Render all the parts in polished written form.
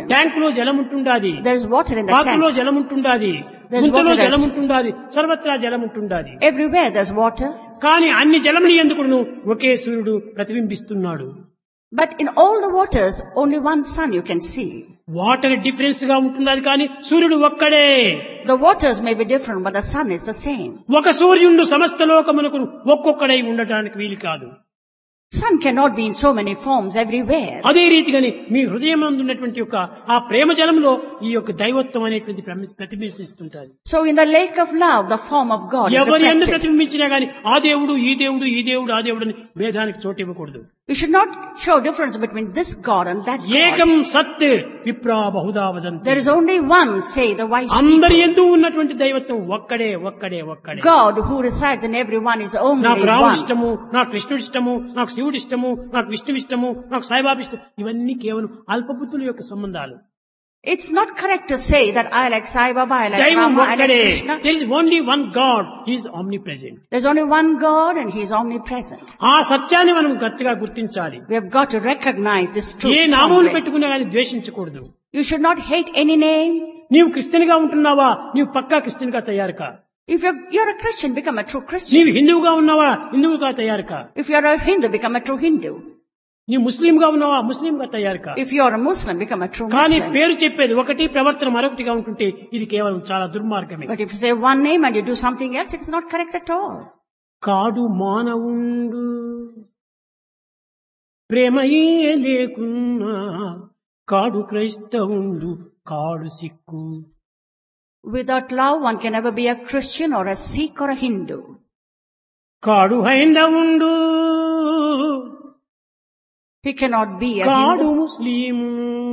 Tank లో జలం ఉంటుండాది, There is water in the పాత్రలో tank. జలం ఉంటుండాది, There's గుంతలో water జలం that's- ఉంటుండాది, సర్వత్రా జలం ఉంటుండాది. Everywhere there's water. కానీ అన్ని జలముని ఎందుకును ఒకే సూర్యుడు ప్రతిబింబిస్తున్నాడు. But in all the waters, only one sun you can see. Water difference గా ఉంటున్నది కానీ సూర్యుడు ఒక్కడే. The waters may be different, but the sun is the same. ఒక సూర్యుడు సమస్త లోకమునకు ఒక్కొక్కడై ఉండటానికి వీలు కాదు. Sun cannot be in so many forms everywhere. అదే రీతిగాని మీ హృదయం ఉన్నటువంటి యొక్క ఆ ప్రేమ జలంలో ఈ యొక్క దైవత్వం అనేటువంటి ప్రతిబింబిస్తుంటారు. So in the lake of love, the form of God is ఎవరి ఎందుకు reflected. ప్రతిబింబించినా గానీ ఆ దేవుడు ఈ దేవుడు ఈ దేవుడు ఆ దేవుడు అని భేదానికి చోటు ఇవ్వకూడదు. We should not show difference between this God and that ఏకం God. సత్ విప్రా Bahuda వదంతి. There is only one, say the wise అందరి people. ఎందు ఉన్నటువంటి దైవత్వం ఒక్కడే ఒక్కడే ఒక్కడే. God who resides in everyone is only నాకు రాముడు one. ఇష్టము, నాకు కృష్ణుడు ఇష్టము, నాకు శివుడు ఇష్టము, నాకు విష్ణువు ఇష్టము, నాకు సాయిబాబా ఇష్టం, ఇవన్నీ కేవలం అల్పబుద్ధుల యొక్క సంబంధాలు. It's not correct to say that I like Sai Baba, I like దైవం Rama, I like ఒక్కడే. Krishna. There is only one God. He is omnipresent. There's only one God and He is omnipresent. ఆ సత్యాన్ని మనం గట్టిగా గుర్తించాలి. We have got to recognize this truth. ఏ నామములు firmly. పెట్టుకున్నా కానీ ద్వేషించకూడదు. You should not hate any name. నీవు Christian గా ఉంటున్నావా, నీవు పక్కా క్రిస్టియన్ గా తయారు కా. If you're a Christian, become a true Christian. నీవు హిందువుగా ఉన్నావా, హిందువుగా తయారు కా. If you're a Hindu, become a true Hindu. నీవు ముస్లిం గా ఉన్నావా, ముస్లిం గా తయారు కా. If you're a Muslim, become a true కానీ Muslim. పేరు చెప్పేది ఒకటి, ప్రవర్తన మరొకటిగా ఉంటుంటే ఇది కేవలం చాలా దుర్మార్గమే. But if you say one name and you do something else, it's not correct at all. కాడు మానవుండు ప్రేమయే లేకున్నా, కాడు క్రైస్తవుండు కాడు Sikh. Without love, one can never be a Christian or a Sikh or a Hindu. కాడు హైందవుండు He cannot be a కాడు Hindu. Muslim.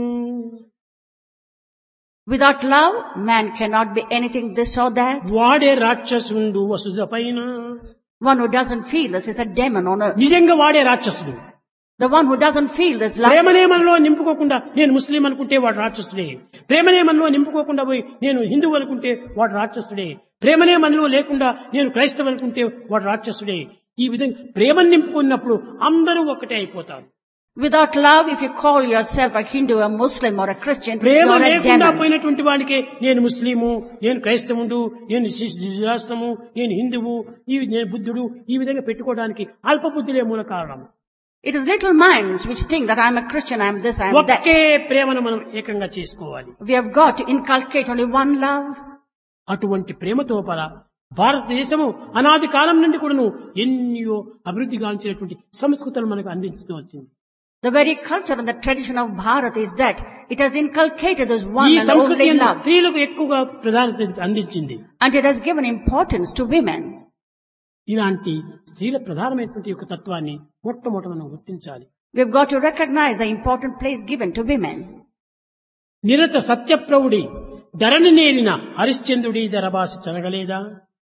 Without love, man cannot be anything this or that. వాడే రాక్షసుండు వసుధ పైన. One who doesn't feel this is a demon on earth. నిజంగా వాడే రాక్షసుడు. The one who doesn't feel this love. ప్రేమనే మనలో నింపుకోకుండా నేను ముస్లిం అనుకుంటే వాడు రాక్షసుడే. ప్రేమనే మనలో నింపుకోకుండా పోయి నేను హిందువు అనుకుంటే వాడు రాక్షసుడే. ప్రేమనే మనలో లేకుండా నేను క్రైస్తవు అనుకుంటే వాడు రాక్షసుడే. ఈ విధంగా ప్రేమను నింపుకున్నప్పుడు అందరూ ఒక్కటే అయిపోతారు. Without love, if you call yourself a Hindu, a Muslim or a Christian, Prema you're a లేకుండా demon. పోయినటువంటి వాడికే నేను ముస్లిము, నేను క్రైస్తవుడు, నేను శాస్త్రము, నేను హిందువు, నేను బుద్ధుడు, ఈ విధంగా పెట్టుకోవడానికి అల్పబుద్ధులే మూల కారణం. It is little minds which think that I'm a Christian, I'm this, I'm that. ఒకే ప్రేమను మనం ఏకంగా చేసుకోవాలి. We have got to inculcate only one love. అటువంటి ప్రేమతో పర భారతదేశము అనాది కాలం నుండి కూడాను ఎన్నో అభివృద్ధి గాంచినటువంటి సంస్కృతులు మనకు అందించుతూ వచ్చింది. The very culture and the tradition of Bharat is that it has inculcated this one ఈ and సంస్కృతి only love. స్త్రీలకు ఎక్కువగా ప్రాధాన్యత అందించింది. And it has given importance to women. ఇలాంటి స్త్రీల ప్రధానమైనటువంటి యొక్క తత్వాన్ని మొట్టమొదట మనం గుర్తించాలి. We've got to recognize the important place given to women. నిరత సత్యప్రౌఢి ధరణి నేరిన హరిశ్చంద్రుడి ధరభాష చనగలేదా?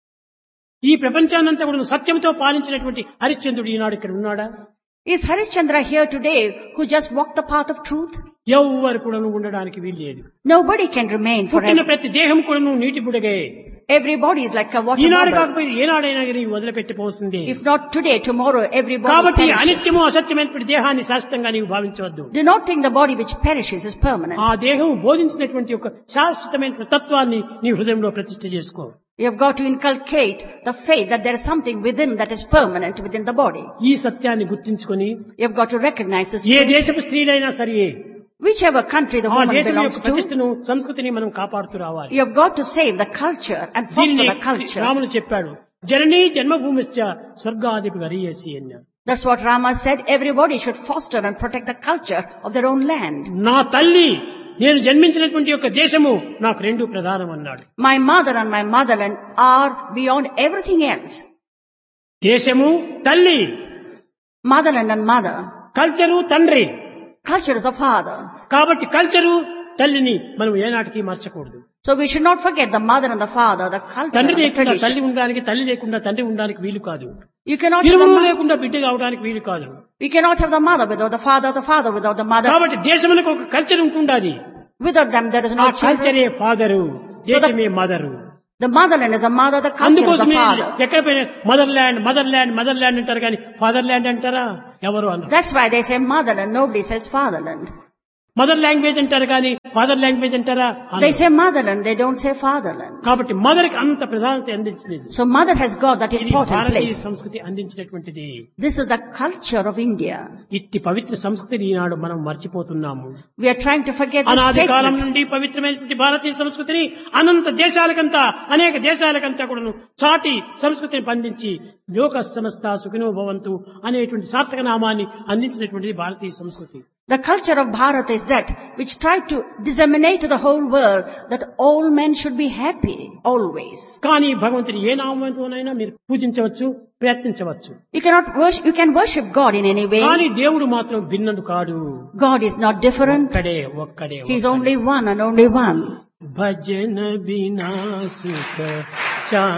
ఈ ప్రపంచాన్నంతా కూడా సత్యంతో పాలించినటువంటి హరిశ్చంద్రుడు ఈనాడు ఇక్కడ ఉన్నాడా? Is Harishchandra here today who just walked the path of truth? ఎవ్వరు కూడా ఉండడానికి వీలు లేదు. Nobody can remain పుట్టిన forever. ప్రతి దేహం కూడా నీటి బుడగే. Everybody is like a water Eenadu bubble. కాకపోతే ఏనాడైనా కానీ వదిలిపెట్టిపోతుంది. If not today, tomorrow everybody కాబట్టి perishes. అనిత్యము అసత్యమైనటువంటి దేహాన్ని శాశ్వతంగా నీవు భావించవద్దు. Do not think the body which perishes is permanent. ఆ దేహం బోధించినటువంటి యొక్క శాశ్వతమైన తత్వాన్ని నీ హృదయంలో ప్రతిష్ఠ చేసుకో. You have got to inculcate the faith that there is something within that is permanent within the body. ఈ సత్యాన్ని గుర్తించుకొని You have got to recognize this A truth. దేశపు స్త్రీలైనా సరే Whichever country the ఆ woman దేశం belongs యొక్క to, ప్రతిష్టను సంస్కృతిని మనం కాపాడుతూ రావాలి. you have got to save the culture and foster దీన్ని the culture. రాముడు చెప్పాడు, జననీ జన్మభూమిశ్చ స్వర్గాదిపి గరీయసి అన్నాడు. That's what Rama said. Everybody should foster and protect the culture of their own land. నా తల్లి నేను జన్మించినటువంటి యొక్క దేశము నాకు రెండు ప్రధానం అన్నాడు. My mother and my motherland are beyond everything else. దేశము తల్లి, Motherland and mother. కల్చరు తండ్రి. Culture is a father. కాబట్టి కల్చరు తల్లిని మనం ఏనాటికి మర్చకూడదు. So we should not forget the mother and the father, the culture తండ్రి and the లేకుండా తల్లి tradition. ఉండడానికి, తల్లి లేకుండా తండ్రి ఉండడానికి వీలు కాదు. You cannot have ఇరువురు the లేకుండా బిడ్డ కావడానికి వీలు కాదు. we cannot have the mother without the father without the mother. కాబట్టి దేశమునకు ఒక culture ఉంటుండాది. Without them there is ఆ no children. కల్చరే ఫాదరు, దేశమే mother. The motherland is the mother, the culture is అందుకోసమే the father. ఎక్కడ పోయినా mother land mother land mother land అంటారు కానీ ఫాదర్ ల్యాండ్ అంటారా? ఎవరు అన్నారు? That's why they say motherland, nobody says fatherland. Mother language అంటారు కానీ ఫాదర్ లాంగ్వేజ్ అంటారా? They say motherland, they don't say fatherland. కాబట్టి మదర్ కి అంత ప్రాధాన్యత అందించినది. So mother has got that ఇది important భారతీయ place. సంస్కృతి అందించినటువంటిది. This is the culture of India. ఇట్టి పవిత్ర సంస్కృతిని ఈనాడు మనం మర్చిపోతున్నాము. We are trying to forget the అనాది కాలం sacred. నుండి పవిత్రమైనటువంటి భారతీయ సంస్కృతిని అనంత దేశాలకంతా అనేక దేశాలకంతా కూడాను చాటి సంస్కృతిని పండించి లోక సమస్త సుఖినో భవంతు అనేటువంటి సార్థక నామాన్ని అందించినటువంటిది భారతీయ సంస్కృతి. The culture of Bharat is that which tried to disseminate to the whole world that all men should be happy always. కానీ భగవంతుని ఏ నామంతోనైనా మీరు పూజించవచ్చు, ప్రయత్నించవచ్చు. You can worship God in any way. కానీ దేవుడు మాత్రం భిన్నుడు కాడు. God is not different. ఒక్కడే He is only one and only one. భజన బినా సుఖ